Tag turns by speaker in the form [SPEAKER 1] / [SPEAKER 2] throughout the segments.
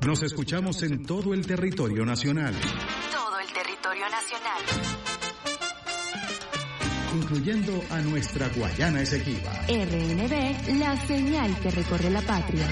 [SPEAKER 1] Nos escuchamos en todo el territorio nacional.
[SPEAKER 2] Todo el territorio nacional.
[SPEAKER 1] Incluyendo a nuestra Guayana Esequiba.
[SPEAKER 2] RNB, la señal que recorre la patria.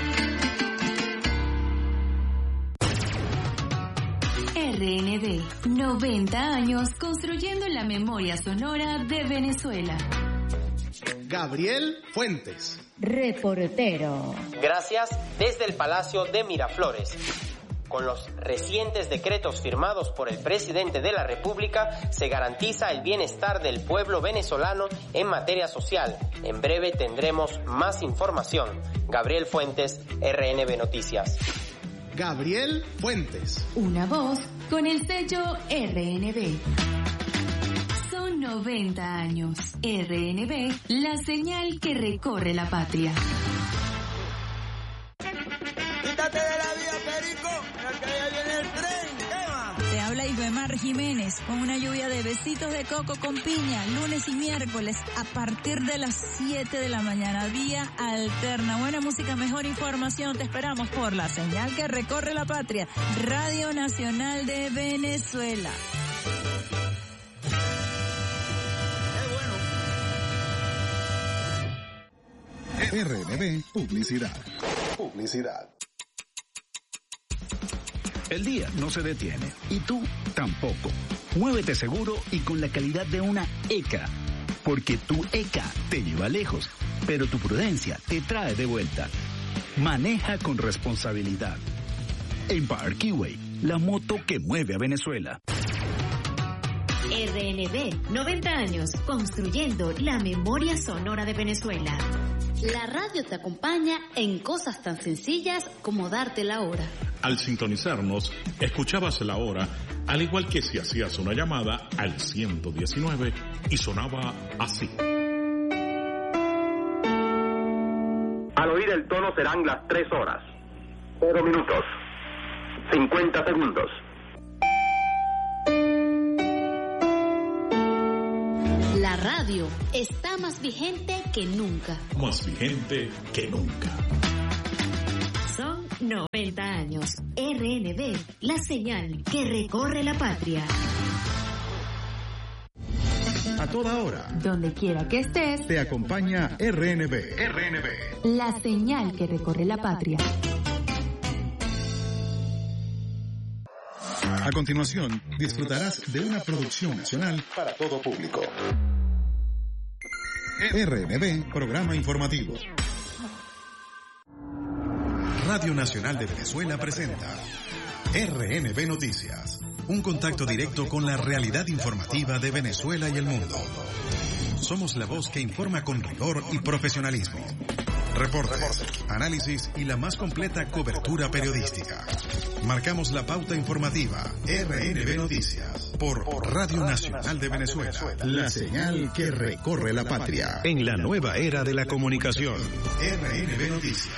[SPEAKER 2] RNB, 90 años construyendo la memoria sonora de Venezuela.
[SPEAKER 3] Gabriel Fuentes,
[SPEAKER 2] reportero.
[SPEAKER 4] Gracias desde el Palacio de Miraflores. Con los recientes decretos firmados por el presidente de la República, se garantiza el bienestar del pueblo venezolano en materia social. En breve tendremos más información. Gabriel Fuentes, RNB Noticias.
[SPEAKER 3] Gabriel Fuentes.
[SPEAKER 2] Una voz con el sello RNB. Son 90 años. RNB, la señal que recorre la patria.
[SPEAKER 5] Quítate de la vía, Perico, que ya viene el tren.
[SPEAKER 6] Te habla Ibemar Jiménez con una lluvia de besitos de coco con piña, lunes y miércoles a partir de las 7 de la mañana, vía alterna. Buena música, mejor información, te esperamos por la señal que recorre la patria, Radio Nacional de Venezuela.
[SPEAKER 1] RNB Publicidad.
[SPEAKER 7] El día no se detiene y tú tampoco. Muévete seguro y con la calidad de una ECA, porque tu ECA te lleva lejos, pero tu prudencia te trae de vuelta. Maneja con responsabilidad. Empire Keyway, la moto que mueve a Venezuela.
[SPEAKER 2] RNB, 90 años construyendo la memoria sonora de Venezuela. La radio te acompaña en cosas tan sencillas como darte la hora.
[SPEAKER 8] Al sintonizarnos, escuchabas la hora, al igual que si hacías una llamada al 119 y sonaba así.
[SPEAKER 9] Al oír el tono serán las 3 horas, 0 minutos, 50 segundos.
[SPEAKER 2] La radio está más vigente que nunca.
[SPEAKER 8] Más vigente que nunca.
[SPEAKER 2] Son 90 años. RNB, la señal que recorre la patria.
[SPEAKER 1] A toda hora.
[SPEAKER 2] Donde quiera que estés.
[SPEAKER 1] Te acompaña RNB.
[SPEAKER 2] La señal que recorre la patria.
[SPEAKER 1] A continuación, disfrutarás de una producción nacional para todo público. RNB, programa informativo. Radio Nacional de Venezuela presenta RNB Noticias, un contacto directo con la realidad informativa de Venezuela y el mundo. Somos la voz que informa con rigor y profesionalismo. Reportes, análisis y la más completa cobertura periodística. Marcamos la pauta informativa. RNB Noticias por Radio Nacional de Venezuela. La señal que recorre la patria. En la nueva era de la comunicación. RNB Noticias.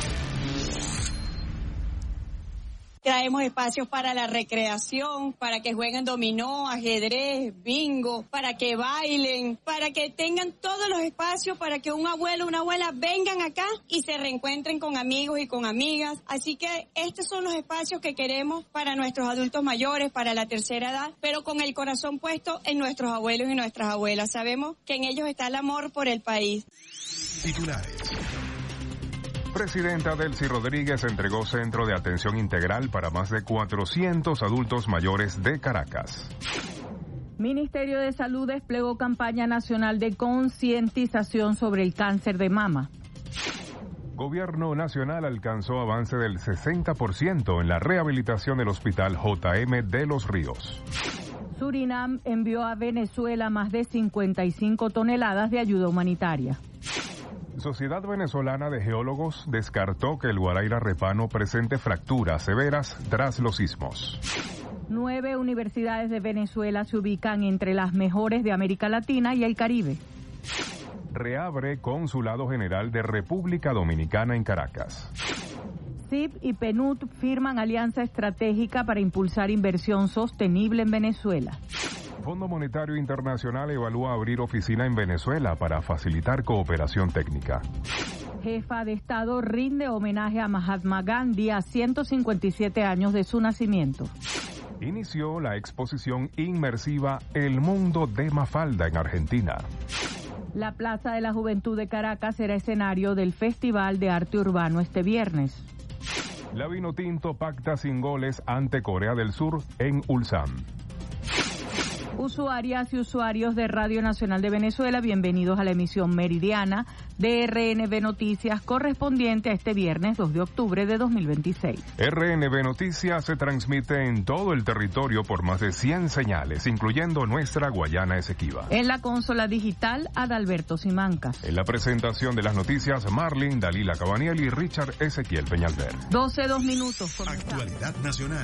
[SPEAKER 10] Traemos espacios para la recreación, para que jueguen dominó, ajedrez, bingo, para que bailen, para que tengan todos los espacios para que un abuelo, una abuela vengan acá y se reencuentren con amigos y con amigas. Así que estos son los espacios que queremos para nuestros adultos mayores, para la tercera edad, pero con el corazón puesto en nuestros abuelos y nuestras abuelas. Sabemos que en ellos está el amor por el país.
[SPEAKER 1] Titulares.
[SPEAKER 11] Presidenta Delcy Rodríguez entregó centro de atención integral para más de 400 adultos mayores de Caracas.
[SPEAKER 12] Ministerio de Salud desplegó campaña nacional de concientización sobre el cáncer de mama.
[SPEAKER 11] Gobierno nacional alcanzó avance del 60% en la rehabilitación del Hospital JM de Los Ríos.
[SPEAKER 12] Surinam envió a Venezuela más de 55 toneladas de ayuda humanitaria.
[SPEAKER 11] Sociedad Venezolana de Geólogos descartó que el Guaraíra Repano presente fracturas severas tras los sismos.
[SPEAKER 12] 9 universidades de Venezuela se ubican entre las mejores de América Latina y el Caribe.
[SPEAKER 11] Reabre Consulado General de República Dominicana en Caracas.
[SPEAKER 12] CIP y PNUD firman alianza estratégica para impulsar inversión sostenible en Venezuela.
[SPEAKER 11] Fondo Monetario Internacional evalúa abrir oficina en Venezuela para facilitar cooperación técnica.
[SPEAKER 12] Jefa de Estado rinde homenaje a Mahatma Gandhi a 157 años de su nacimiento.
[SPEAKER 11] Inició la exposición inmersiva El Mundo de Mafalda en Argentina.
[SPEAKER 12] La Plaza de la Juventud de Caracas será escenario del Festival de Arte Urbano este viernes.
[SPEAKER 11] La Vinotinto pacta sin goles ante Corea del Sur en Ulsan.
[SPEAKER 12] Usuarias y usuarios de Radio Nacional de Venezuela, bienvenidos a la emisión meridiana de RNB Noticias correspondiente a este viernes 2 de octubre de 2026.
[SPEAKER 11] RNB Noticias se transmite en todo el territorio por más de 100 señales, incluyendo nuestra Guayana Esequiba.
[SPEAKER 12] En la consola digital, Adalberto Simancas.
[SPEAKER 11] En la presentación de las noticias, Marlene Dalila Cabaniel y Richard Ezequiel Peñalver.
[SPEAKER 12] 12:02.
[SPEAKER 1] Actualidad nacional.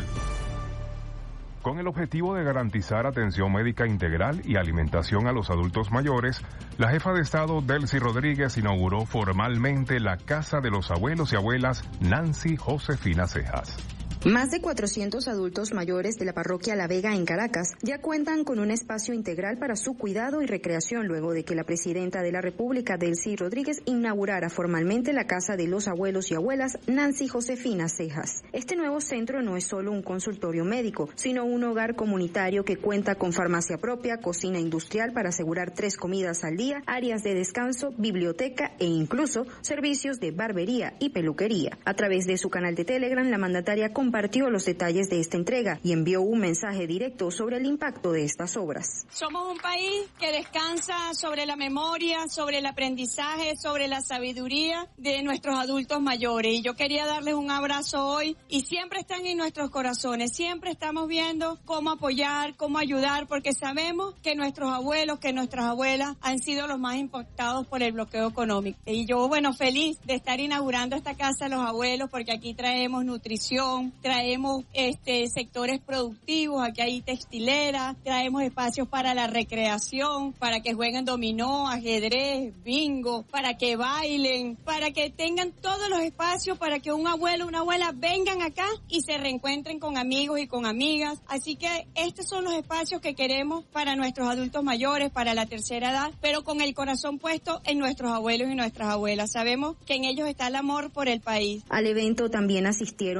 [SPEAKER 11] Con el objetivo de garantizar atención médica integral y alimentación a los adultos mayores, la jefa de Estado, Delcy Rodríguez, inauguró formalmente la Casa de los Abuelos y Abuelas Nancy Josefina Cejas.
[SPEAKER 13] Más de 400 adultos mayores de la parroquia La Vega en Caracas ya cuentan con un espacio integral para su cuidado y recreación luego de que la presidenta de la República, Delcy Rodríguez, inaugurara formalmente la Casa de los Abuelos y Abuelas Nancy Josefina Cejas. Este nuevo centro no es solo un consultorio médico, sino un hogar comunitario que cuenta con farmacia propia, cocina industrial para asegurar 3 comidas al día, áreas de descanso, biblioteca e incluso servicios de barbería y peluquería. A través de su canal de Telegram, la mandataria compartió los detalles de esta entrega y envió un mensaje directo sobre el impacto de estas obras.
[SPEAKER 10] Somos un país que descansa sobre la memoria, sobre el aprendizaje, sobre la sabiduría de nuestros adultos mayores. Y yo quería darles un abrazo hoy y siempre están en nuestros corazones. Siempre estamos viendo cómo apoyar, cómo ayudar, porque sabemos que nuestros abuelos, que nuestras abuelas han sido los más impactados por el bloqueo económico. Y yo, feliz de estar inaugurando esta Casa de los Abuelos porque aquí traemos nutrición, traemos sectores productivos, aquí hay textilera, traemos espacios para la recreación, para que jueguen dominó, ajedrez, bingo, para que bailen, para que tengan todos los espacios para que un abuelo, una abuela vengan acá y se reencuentren con amigos y con amigas. Así que estos son los espacios que queremos para nuestros adultos mayores, para la tercera edad, pero con el corazón puesto en nuestros abuelos y nuestras abuelas. Sabemos que en ellos está el amor por el país.
[SPEAKER 13] Al evento también asistieron